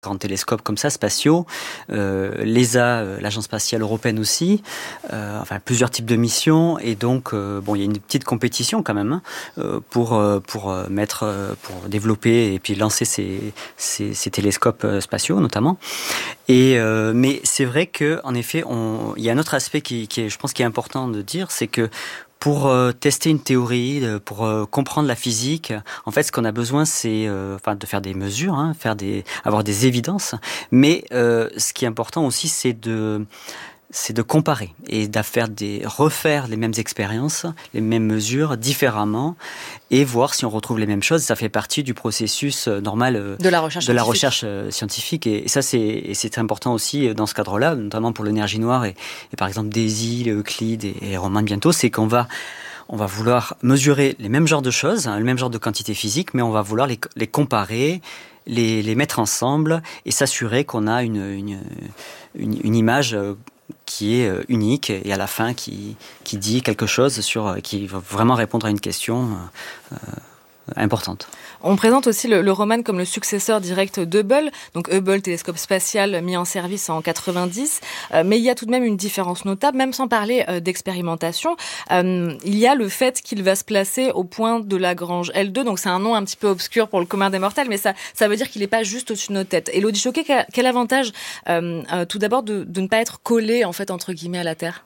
grands télescopes comme ça, spatiaux, l'ESA, l'Agence spatiale européenne aussi, plusieurs types de missions, et donc il y a une petite compétition quand même pour développer et puis lancer ces télescopes spatiaux notamment. Mais c'est vrai que en effet, il y a un autre aspect qui est, je pense, qui est important de dire, c'est que pour tester une théorie, pour comprendre la physique, en fait, ce qu'on a besoin, c'est de faire des mesures, avoir des évidences. Mais ce qui est important aussi, c'est de comparer et refaire les mêmes expériences, les mêmes mesures différemment, et voir si on retrouve les mêmes choses. Ça fait partie du processus normal de la recherche scientifique. Et ça, c'est important aussi dans ce cadre-là, notamment pour l'énergie noire et par exemple Daisy, Euclide et Roman bientôt, c'est qu'on va vouloir mesurer les mêmes genres de choses, le même genre de quantité physique, mais on va vouloir les comparer, les mettre ensemble et s'assurer qu'on a une image qui est unique et à la fin qui dit quelque chose qui va vraiment répondre à une question importante. On présente aussi le Roman comme le successeur direct d'Hubble. Donc Hubble, télescope spatial mis en service en 90. Mais il y a tout de même une différence notable, même sans parler d'expérimentation. Il y a le fait qu'il va se placer au point de Lagrange L2. Donc c'est un nom un petit peu obscur pour le commun des mortels, mais ça veut dire qu'il n'est pas juste au-dessus de nos têtes. Élodie Choquet, quel avantage tout d'abord de ne pas être collé en fait entre guillemets à la Terre?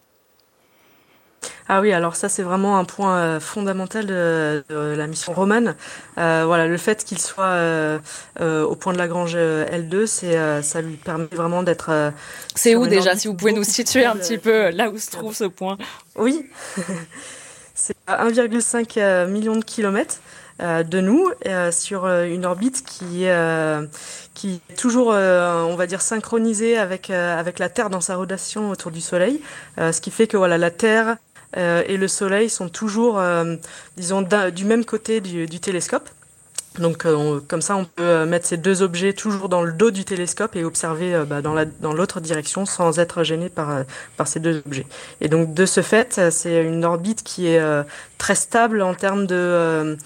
Ah oui, alors ça c'est vraiment un point fondamental de la mission Roman. Le fait qu'il soit au point de Lagrange L2, ça lui permet vraiment d'être. C'est où déjà, si vous pouvez nous situer un petit peu là où se trouve ce point? Oui, c'est à 1,5 million de kilomètres de nous, sur une orbite qui est toujours, on va dire, synchronisée avec la Terre dans sa rotation autour du Soleil, ce qui fait que la Terre et le Soleil sont toujours, du même côté du télescope. Donc comme ça, on peut mettre ces deux objets toujours dans le dos du télescope et observer dans l'autre direction sans être gêné par ces deux objets. Et donc de ce fait, c'est une orbite qui est très stable en termes de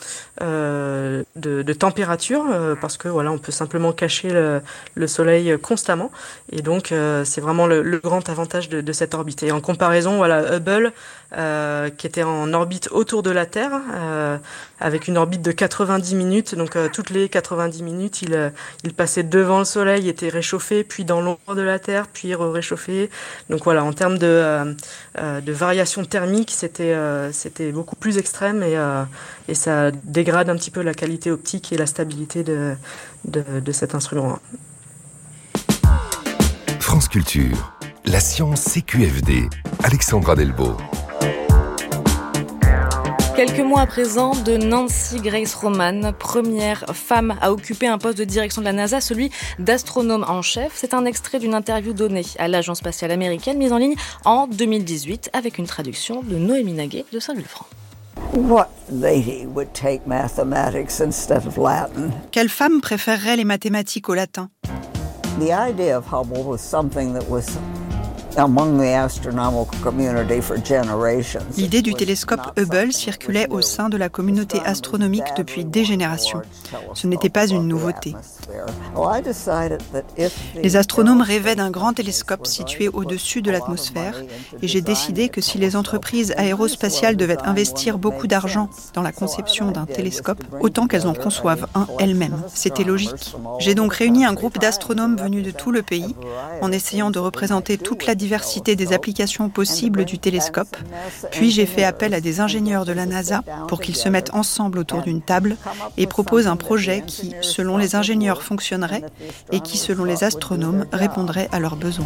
température, parce que on peut simplement cacher le Soleil constamment. Et donc c'est vraiment le grand avantage de cette orbite. Et en comparaison, Hubble, qui était en orbite autour de la Terre, avec une orbite de 90 minutes. Donc toutes les 90 minutes, il passait devant le Soleil, était réchauffé, puis dans l'ombre de la Terre, puis réchauffé. Donc en termes de variation thermique, c'était beaucoup plus extrême, et ça dégrade un petit peu la qualité optique et la stabilité de cet instrument. France Culture, la science CQFD, Alexandra Delbo. Quelques mois à présent de Nancy Grace Roman, première femme à occuper un poste de direction de la NASA, celui d'astronome en chef. C'est un extrait d'une interview donnée à l'Agence spatiale américaine, mise en ligne en 2018, avec une traduction de Noémie Naguet de Saint-Vulfranc. Quelle femme préférerait les mathématiques au latin? L'idée du télescope Hubble circulait au sein de la communauté astronomique depuis des générations. Ce n'était pas une nouveauté. Les astronomes rêvaient d'un grand télescope situé au-dessus de l'atmosphère, et j'ai décidé que si les entreprises aérospatiales devaient investir beaucoup d'argent dans la conception d'un télescope, autant qu'elles en conçoivent un elles-mêmes. C'était logique. J'ai donc réuni un groupe d'astronomes venus de tout le pays, en essayant de représenter toute la diversité des applications possibles du télescope. Puis j'ai fait appel à des ingénieurs de la NASA pour qu'ils se mettent ensemble autour d'une table et proposent un projet qui, selon les ingénieurs, fonctionnerait et qui, selon les astronomes, répondrait à leurs besoins.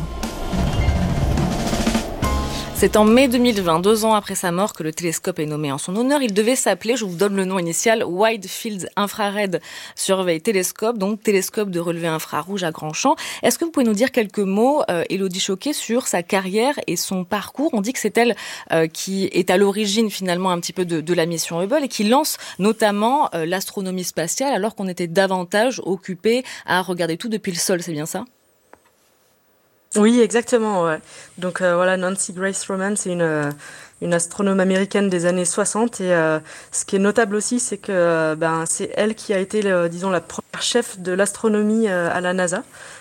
C'est en mai 2020, 2 ans après sa mort, que le télescope est nommé en son honneur. Il devait s'appeler, je vous donne le nom initial, Wide Field Infrared Survey Telescope, donc télescope de relevée infrarouge à grand champ. Est-ce que vous pouvez nous dire quelques mots, Élodie Choquet, sur sa carrière et son parcours? On dit que c'est elle qui est à l'origine finalement un petit peu de la mission Hubble et qui lance notamment l'astronomie spatiale alors qu'on était davantage occupé à regarder tout depuis le sol, c'est bien ça? Oui, exactement. Ouais. Donc voilà, Nancy Grace Roman, c'est une astronome américaine des années 60 et ce qui est notable aussi, c'est que c'est elle qui a été, disons, la première chef de l'astronomie à la NASA.